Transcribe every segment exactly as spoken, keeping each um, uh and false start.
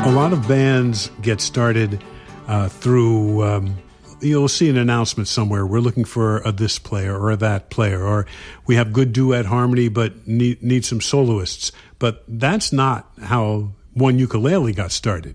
A lot of bands get started uh, through, um, you'll see an announcement somewhere, we're looking for a this player or a that player, or we have good duet harmony but need, need some soloists. But that's not how One Ukulele got started.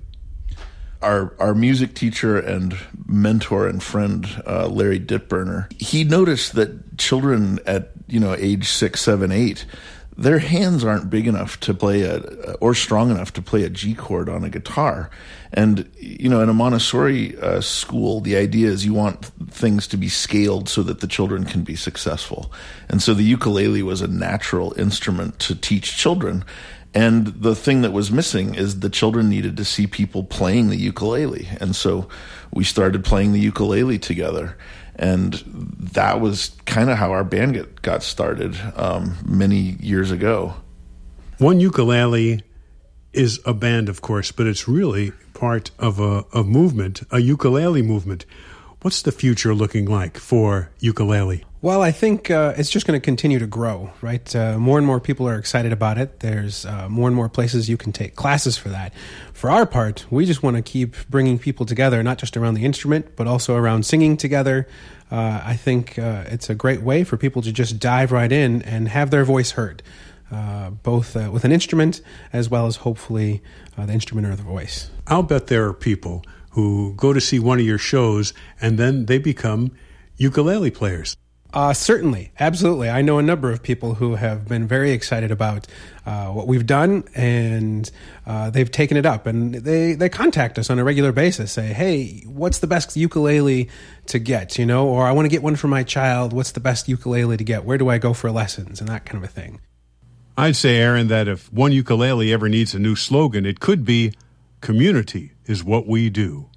Our our music teacher and mentor and friend, uh, Larry Ditburner, he noticed that children at, you know, age six, seven, eight, their hands aren't big enough to play a, or strong enough to play a G chord on a guitar. And, you know, in a Montessori uh, school, the idea is you want things to be scaled so that the children can be successful. And so the ukulele was a natural instrument to teach children. And the thing that was missing is the children needed to see people playing the ukulele. And so we started playing the ukulele together. And that was kind of how our band get, got started um, many years ago. One Ukulele is a band, of course, but it's really part of a, a movement, a ukulele movement. What's the future looking like for ukulele? Well, I think uh, it's just going to continue to grow, right? Uh, more and more people are excited about it. There's uh, more and more places you can take classes for that. For our part, we just want to keep bringing people together, not just around the instrument, but also around singing together. Uh, I think uh, it's a great way for people to just dive right in and have their voice heard, uh, both uh, with an instrument as well as hopefully uh, the instrument or the voice. I'll bet there are people who go to see one of your shows and then they become ukulele players. Uh, certainly, absolutely. I know a number of people who have been very excited about uh, what we've done, and uh, they've taken it up. And they, they contact us on a regular basis, say, hey, what's the best ukulele to get, you know? Or I want to get one for my child. What's the best ukulele to get? Where do I go for lessons? And that kind of a thing. I'd say, Aaron, that if One Ukulele ever needs a new slogan, it could be, community is what we do.